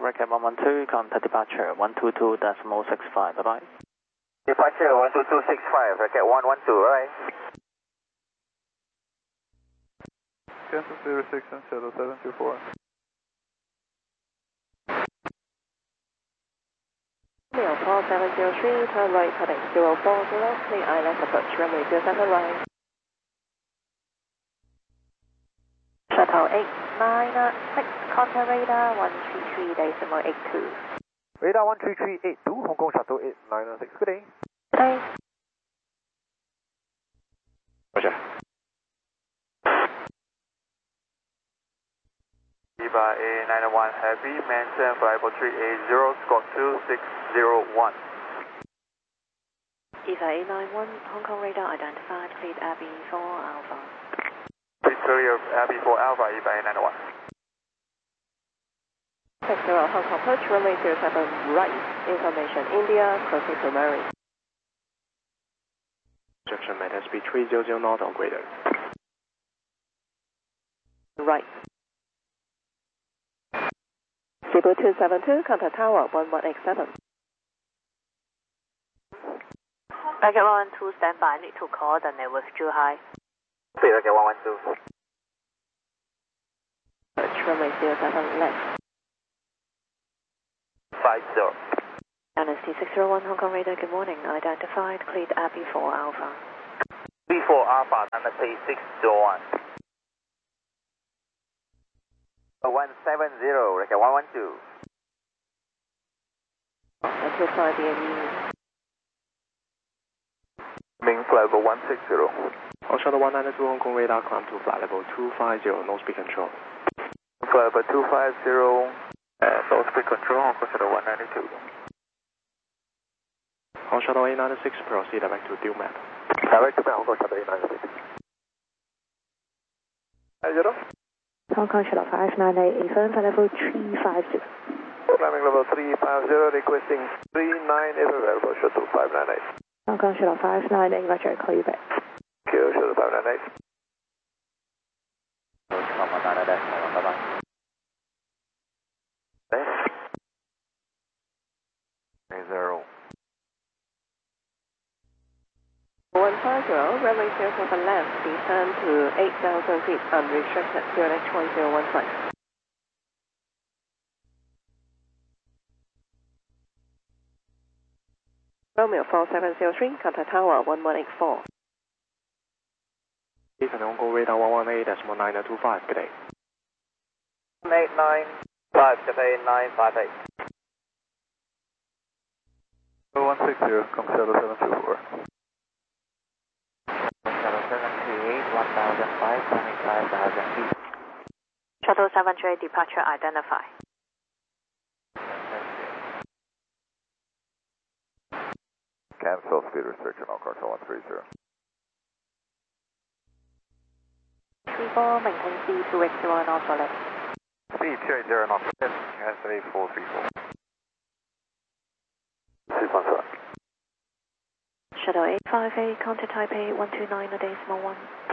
Recap 112, contact departure 122.65, bye bye. Departure 12265, Recap 112, right? Cancel 06 and Shuttle 724. Romeo 4703, turn right heading 040, clear ILS approach, runway 07 right. Shuttle 896, contact radar 133.82. Radar 13382, Hong Kong Shuttle 896, good day. Good day. Roger. Viva A901 Heavy, Manson 54380, squawk 2601. Viva A91, Hong Kong radar identified, cleared Abbey 4 Alpha. Please clear Abbey 4 Alpha, Viva A901. 60 Hong Kong approach, runway 07 right, information India, crossing to Murray. Projection maintain speed 300 knot or greater. Right. Cebu 272, contact tower 1187. Packet 112, stand by, need to coordinate with Zhuhai. Recap 112. Approach, runway 07 left. 50. NST 601, Hong Kong radar, good morning. Identified, cleared Abbey 4 Alpha. B4 Alpha, NST 601. 170, Recap 112. 125 BME. Ming flight level 160. All Shuttle 192 Hong Kong radar, climb to flight level 250, no speed control. Flight level 250, no speed control, Hong Kong Shuttle 192. Hong Shuttle 896, proceed direct to due map. Direct to Hong Kong Shuttle 896. Hong Kong Shuttle 598, affirm for level 350. Climbing level 350, requesting 39 if available, Shuttle 598. Hong Kong Shuttle 598, roger, call you back. Thank you, Shuttle 598. Bye bye. 150, runway 07 left, descend to 8,000 feet, unrestricted, QNH 1015. Romeo 4703, contact tower 1184. Eastern Hong Kong radar 118.925, good day. 895, Cafe 958. 160, come Shuttle 724. Shuttle 738, 1005, climbing 5,000 feet. Shuttle 738, departure identified. Cancel speed restriction, all cars 130. 34, maintain speed 280 knots or less. Speed 280 knots, USA 434. Shuttle 858, contact Taipei 129.1.